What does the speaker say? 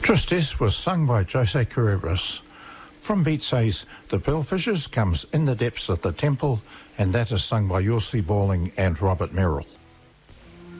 Tristesse was sung by Jose Cuervas. From Beat Says, The Pearl Fishers comes In the Depths of the Temple, and that is sung by Yossi Balling and Robert Merrill.